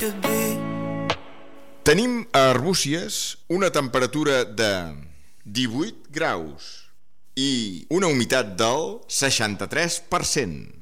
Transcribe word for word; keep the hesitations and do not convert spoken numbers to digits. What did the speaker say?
Tenim a Arbúcies una temperatura de divuit graus i una humitat del seixanta-tres per cent.